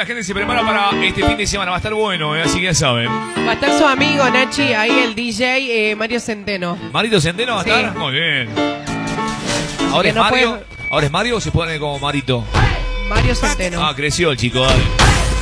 gente se prepara para este fin de semana. Va a estar bueno, así que ya saben. Va a estar su amigo, Nachi, ahí el DJ Mario Centeno. ¿Marito Centeno va a estar? Muy bien. Ahora es Mario. Ahora es Mario o se pone como Marito. Mario Centeno. Ah, creció el chico, dale.